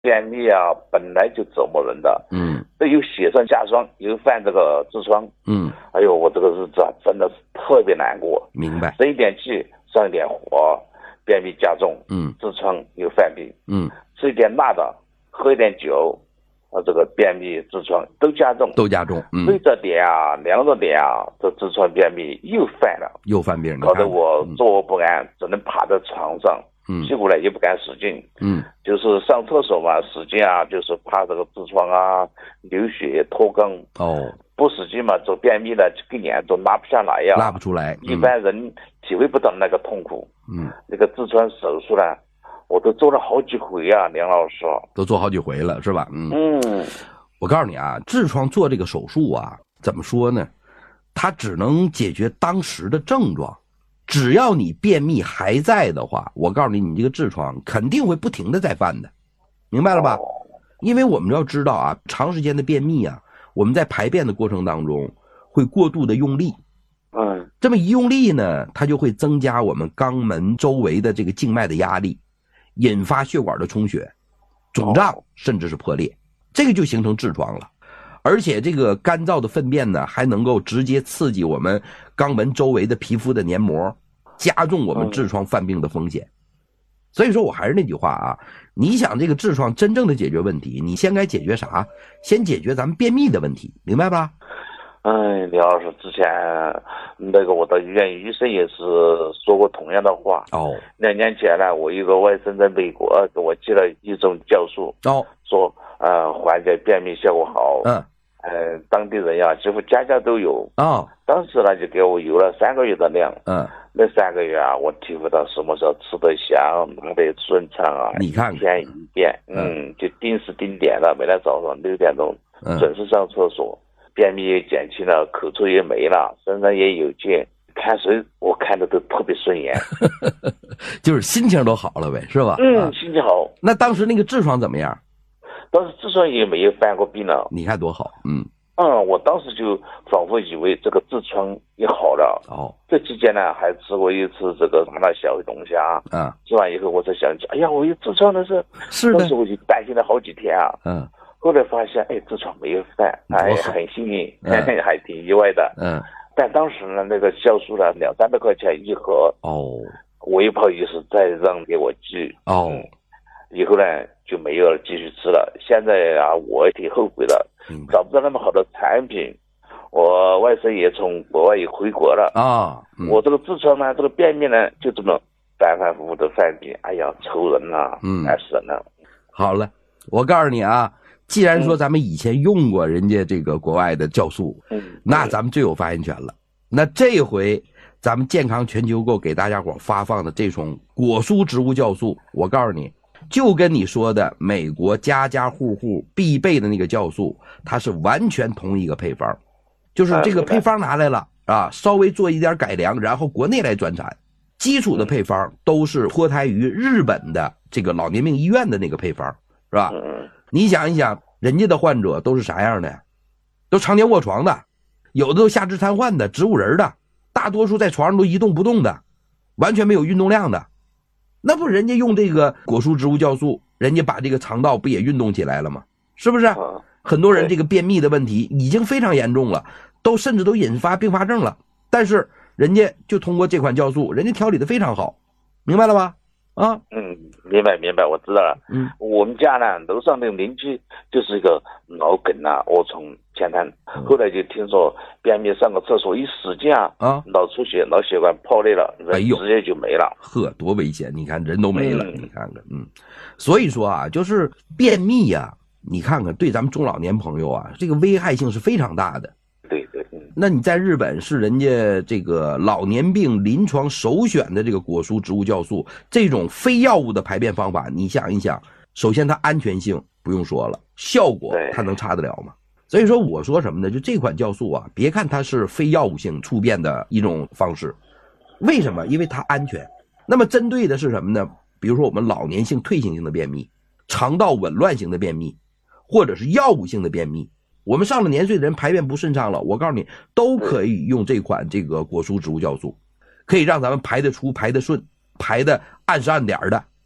便秘啊，本来就折磨人的，都有雪上加霜，又犯这个痔疮，哎呦，我这个日子啊，真的是特别难过。 明白。 生一点气，上一点火，便秘加重，痔疮又犯病，吃一点辣的，喝一点酒，这个便秘、痔疮都加重，对着点啊，凉着点啊，这痔疮便秘又犯病，搞得我坐卧不安，只能趴在床上。屁股呢也不敢使劲，就是上厕所嘛，使劲啊，就是怕这个痔疮啊流血脱肛，不使劲嘛，这便秘呢根本都拉不下来呀， 拉不出来， 一般人体会不到那个痛苦。那个痔疮手术呢，我都做了好几回啊，梁老师都做好几回了是吧？我告诉你啊，痔疮做这个手术啊，怎么说呢？它只能解决当时的症状。只要你便秘还在的话，我告诉你，你这个痔疮肯定会不停的在犯的，明白了吧？因为我们要知道啊，长时间的便秘啊，我们在排便的过程当中会过度的用力，这么一用力呢，它就会增加我们肛门周围的这个静脉的压力，引发血管的充血、肿胀，甚至是破裂，这个就形成痔疮了。而且这个干燥的粪便呢，还能够直接刺激我们肛门周围的皮肤的黏膜，加重我们痔疮犯病的风险。所以说我还是那句话啊，你想这个痔疮真正的解决问题，你先该解决啥？先解决咱们便秘的问题，明白吧？ 李老师，之前那个我的医院医生也是说过同样的话。2年前呢，我一个外甥在美国给我寄了一种酵素，说缓解便秘效果好。当地人呀，几乎家家都有。当时呢就给我邮了3个月的量。那3个月啊，我体会到什么时候吃得香，拿得顺畅啊。 你看一天一遍，就定时定点的，每天早上6点钟准时上厕所。便秘也减轻了，口臭也没了，身上也有劲，看谁我看的都特别顺眼。 就是心情都好了呗，是吧？ 心情好。 那当时那个痔疮怎么样？ 当时痔疮也没有犯过病了。 你看多好。 我当时就仿佛以为这个痔疮也好了。这期间呢，还吃过一次这个麻辣小龙虾。吃完以后我才想起，哎呀，我有痔疮的事。 是的。 当时我就担心了好几天啊。后来发现，痔疮没有犯，很幸运，还挺意外的。但当时呢，那个酵素呢，200-300块钱一盒。我也不好意思再让给我寄。以后呢就没有继续吃了。现在啊，我也挺后悔的，找不到那么好的产品。我外甥也从国外也回国了。我这个痔疮呢，这个便秘呢，就这么反反复复的犯病。哎呀，愁人啊，难死人了。 好了，我告诉你啊，既然说咱们以前用过人家这个国外的酵素，那咱们最有发言权了。那这回咱们健康全球购给大家伙发放的这种果蔬植物酵素，我告诉你，就跟你说的美国家家户户必备的那个酵素，它是完全同一个配方，就是这个配方拿来了稍微做一点改良，然后国内来转产。基础的配方都是脱胎于日本的这个老年病医院的那个配方，是吧？你想一想，人家的患者都是啥样的呀？都常年卧床的，有的都下肢瘫痪的，植物人的，大多数在床上都一动不动的，完全没有运动量的。那不人家用这个果蔬植物酵素，人家把这个肠道不也运动起来了吗？是不是？很多人这个便秘的问题已经非常严重了，甚至都引发并发症了，但是人家就通过这款酵素，人家调理的非常好，明白了吧？ 明白，我知道了。我们家呢，楼上那个邻居就是一个脑梗啊，卧床前瘫，后来就听说便秘上个厕所一使劲脑出血，脑血管破裂了，人直接就没了。 多危险！你看人都没了，你看看，所以说啊，就是便秘啊，你看看对咱们中老年朋友啊，这个危害性是非常大的。 对。 那你在日本是人家这个老年病临床首选的这个果蔬植物酵素，这种非药物的排便方法，你想一想，首先它安全性不用说了，效果它能差得了吗？所以说我说什么呢？就这款酵素啊，别看它是非药物性促便的一种方式，为什么？因为它安全。那么针对的是什么呢？比如说我们老年性退行性的便秘，肠道紊乱型的便秘，或者是药物性的便秘，我们上了年岁的人排便不顺畅了，我告诉你都可以用这款这个果蔬植物酵素，可以让咱们排得出、排得顺、排得按时按点的。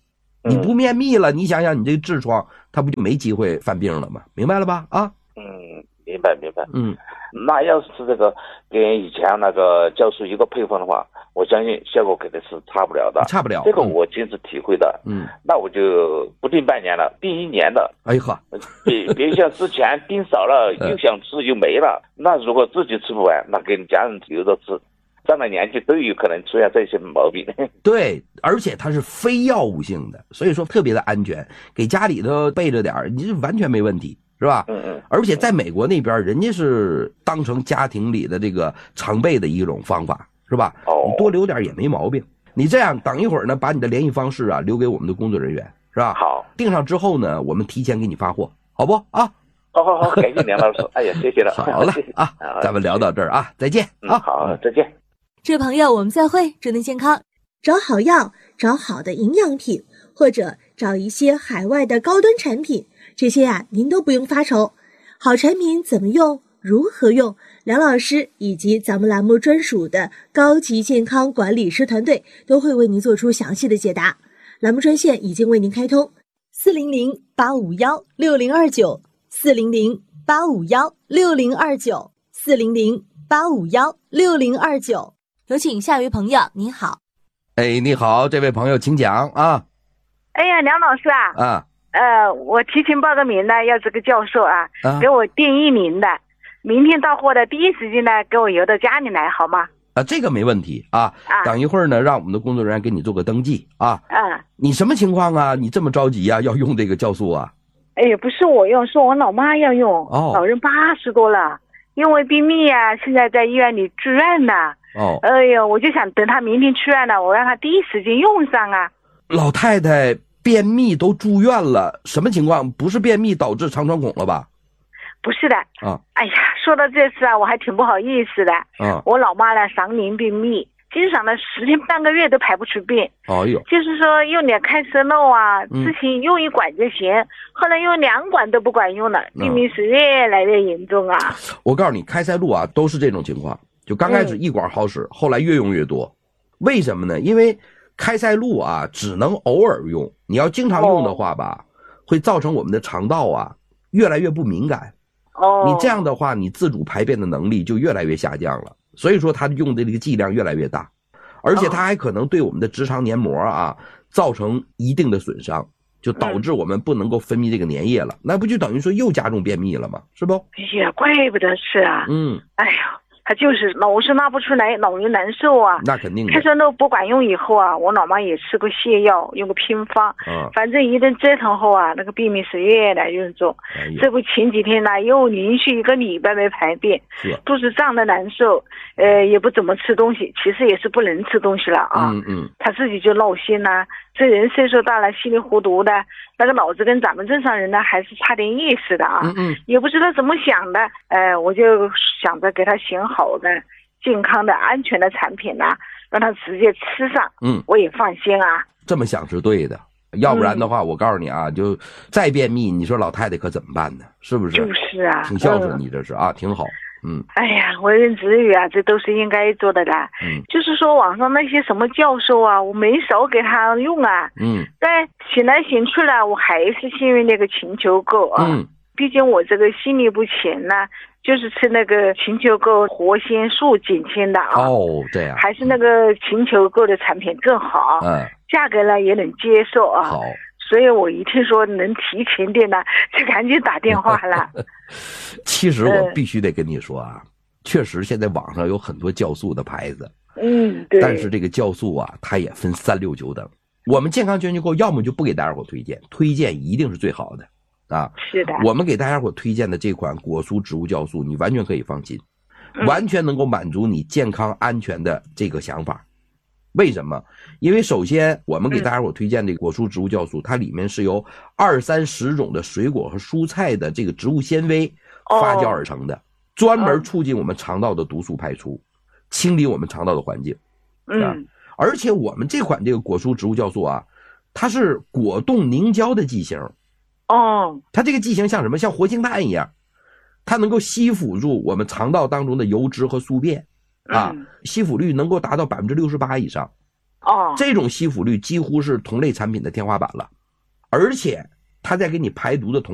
你不便秘了，你想想你这个痔疮，它不就没机会犯病了吗？明白了吧？啊， 明白。那要是这个跟以前那个酵素一个配方的话，我相信效果肯定是差不了的。这个我亲自体会的。那我就不定半年了，定1年的。 哎呵， 别像之前定少了，又想吃又没了。那如果自己吃不完，那给家人留着吃。上了年纪都有可能出现这些毛病。 对，而且它是非药物性的，所以说特别的安全，给家里头备着点，你完全没问题，是吧？而且在美国那边，人家是当成家庭里的这个常备的一种方法，是吧？你多留点也没毛病。你这样等一会儿呢，把你的联系方式啊留给我们的工作人员，是吧？ 好， 订上之后呢，我们提前给你发货，好不啊？ 好，感谢梁老师。哎呀，谢谢了。 好了啊，咱们聊到这儿啊，再见啊。 好，再见。 这位朋友，我们再会，祝您健康。找好药，找好的营养品，或者找一些海外的高端产品，这些您都不用发愁。好产品怎么用，如何用，梁老师以及咱们栏目专属的高级健康管理师团队都会为您做出详细的解答。栏目专线已经为您开通，400-851-6029，400-851-6029，400-851-6029。有请下一位朋友，您好。 哎，你好，这位朋友请讲啊。 哎呀，梁老师我提前报个名呢，要这个教授给我订1名的，明天到货的第一时间呢给我邮到家里来，好吗？ 这个没问题啊。等一会儿呢，让我们的工作人员给你做个登记啊。你什么情况啊？你这么着急啊，要用这个酵素啊？ 哎，不是我用，是我老妈要用。老人80多了，因为便秘现在在医院里住院呢。哎呦，我就想等他明天出院了，我让他第一时间用上啊。 老太太便秘都住院了，什么情况？不是便秘导致肠穿孔了吧？ 不是的。哎呀，说到这事我还挺不好意思的。我老妈呢常年便秘，经常呢10天半个月都排不出便。就是说用点开塞露之前用1管就行，后来用2管都不管用了，便秘是越来越严重啊。 我告诉你，开塞露都是这种情况，就刚开始1管好使，后来越用越多。为什么呢？因为开塞露只能偶尔用，你要经常用的话会造成我们的肠道越来越不敏感。你这样的话，你自主排便的能力就越来越下降了。所以说它用的这个剂量越来越大，而且它还可能对我们的直肠黏膜造成一定的损伤，就导致我们不能够分泌这个粘液了。那不就等于说又加重便秘了吗？是不？ 哎呀，怪不得是哎呀，他就是老是拉不出来，老是难受那肯定的。 开塞露不管用以后我老妈也吃过泻药，用个偏方，反正一顿折腾后那个便秘是越来越重。这不前几天呢又连续1个礼拜没排便，肚子胀得难受，也不怎么吃东西，其实也是不能吃东西了他自己就闹心这人岁数大了，稀里糊涂的，那个脑子跟咱们正常人呢还是差点意思的也不知道怎么想的。我就想着给他选好的健康的安全的产品让他直接吃上我也放心这么想是对的，要不然的话我告诉你就再便秘，你说老太太可怎么办呢？是不是？ 就是挺孝顺你这是挺好。 哎呀，为人子女这都是应该做的啦。就是说网上那些什么教授我没少给他用但选来选去了，我还是幸运那个禽球垢毕竟我这个心律不全就是吃那个禽球垢活性素减轻的这样还是那个禽球垢的产品更好价格呢也能接受好， 所以我一听说能提前订就赶紧打电话了。 其实我必须得跟你说确实现在网上有很多酵素的牌子对。 但是这个酵素它也分3、6、9等。我们健康全球购要么就不给大家伙推荐，推荐一定是最好的是的。 我们给大家伙推荐的这款果蔬植物酵素你完全可以放心，完全能够满足你健康安全的这个想法。为什么？因为首先我们给大家伙推荐这个果蔬植物酵素它里面是由20-30种的水果和蔬菜的这个植物纤维发酵而成的，专门促进我们肠道的毒素排出，清理我们肠道的环境而且我们这款这个果蔬植物酵素它是果冻凝胶的剂型它这个剂型像什么？像活性炭一样，它能够吸附住我们肠道当中的油脂和宿便吸附率能够达到68%以上这种吸附率几乎是同类产品的天花板了而且他在给你排毒的同